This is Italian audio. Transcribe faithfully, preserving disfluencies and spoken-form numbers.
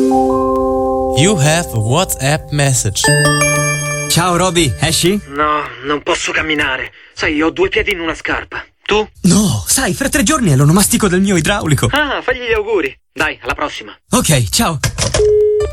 You have a WhatsApp message. Ciao Roby, esci? No, non posso camminare. Sai, ho due piedi in una scarpa. Tu? No, sai, fra tre giorni è l'onomastico del mio idraulico. Ah, fagli gli auguri. Dai, alla prossima. Ok, ciao.